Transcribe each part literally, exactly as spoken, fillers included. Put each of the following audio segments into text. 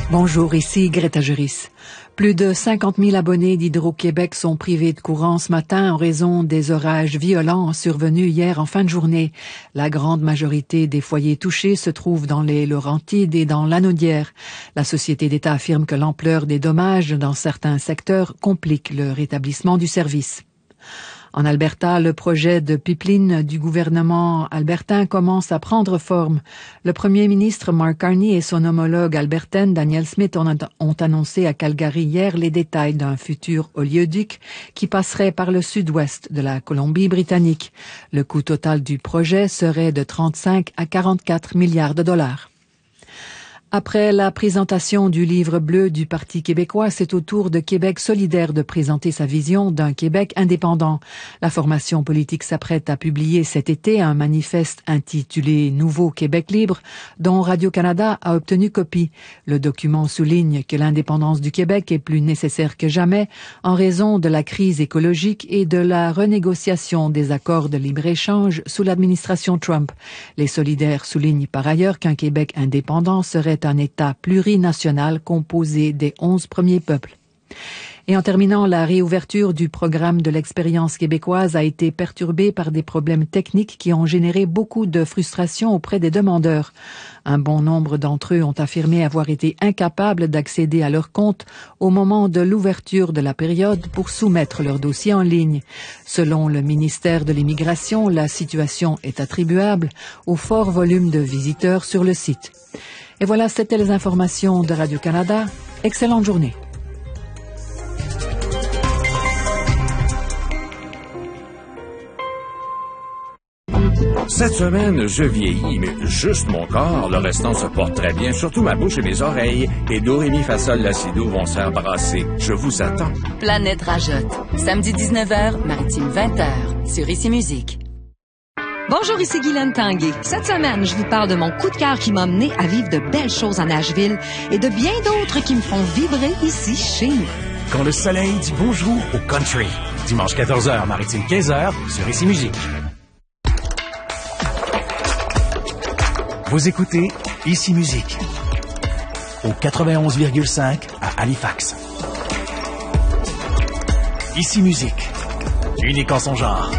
Bonjour, ici Greta Juris. Plus de cinquante mille abonnés d'Hydro-Québec sont privés de courant ce matin en raison des orages violents survenus hier en fin de journée. La grande majorité des foyers touchés se trouvent dans les Laurentides et dans l'Anaudière. La Société d'État affirme que l'ampleur des dommages dans certains secteurs complique le rétablissement du service. En Alberta, le projet de pipeline du gouvernement albertain commence à prendre forme. Le premier ministre Mark Carney et son homologue albertaine Danielle Smith ont, ont annoncé à Calgary hier les détails d'un futur oléoduc qui passerait par le sud-ouest de la Colombie-Britannique. Le coût total du projet serait de trente-cinq à quarante-quatre milliards de dollars. Après la présentation du livre bleu du Parti québécois, c'est au tour de Québec solidaire de présenter sa vision d'un Québec indépendant. La formation politique s'apprête à publier cet été un manifeste intitulé « Nouveau Québec libre » dont Radio-Canada a obtenu copie. Le document souligne que l'indépendance du Québec est plus nécessaire que jamais en raison de la crise écologique et de la renégociation des accords de libre-échange sous l'administration Trump. Les solidaires soulignent par ailleurs qu'un Québec indépendant serait un État plurinational composé des onze premiers peuples. Et en terminant, la réouverture du programme de l'expérience québécoise a été perturbée par des problèmes techniques qui ont généré beaucoup de frustration auprès des demandeurs. Un bon nombre d'entre eux ont affirmé avoir été incapables d'accéder à leur compte au moment de l'ouverture de la période pour soumettre leur dossier en ligne. Selon le ministère de l'Immigration, la situation est attribuable au fort volume de visiteurs sur le site. Et voilà, c'était les informations de Radio-Canada. Excellente journée. Cette semaine, je vieillis, mais juste mon corps. Le restant se porte très bien, surtout ma bouche et mes oreilles. Et Do, Ré, Mi, Fa, Sol, La, Si, Do vont se faire brasser. Je vous attends. Planète Rajotte. Samedi dix-neuf heures, Maritime vingt heures, sur Ici Musique. Bonjour, ici Guylaine Tanguay. Cette semaine, je vous parle de mon coup de cœur qui m'a mené à vivre de belles choses à Nashville et de bien d'autres qui me font vibrer ici, chez nous. Quand le soleil dit bonjour au country. Dimanche quatorze heures, Maritime quinze heures, sur Ici Musique. Vous écoutez Ici Musique au quatre-vingt-onze virgule cinq à Halifax. Ici Musique, unique en son genre.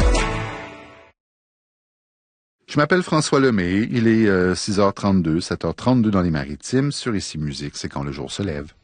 Je m'appelle François Lemay, il est euh, six heures trente-deux, sept heures trente-deux dans les Maritimes, sur Ici Musique, c'est quand le jour se lève.